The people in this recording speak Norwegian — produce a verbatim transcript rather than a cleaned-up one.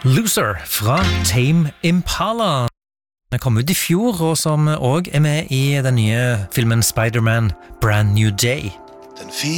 Loser fra Tame Impala. Den kom ut i fjor, og som også er med i den nye filmen Spider-Man Brand New Day. Den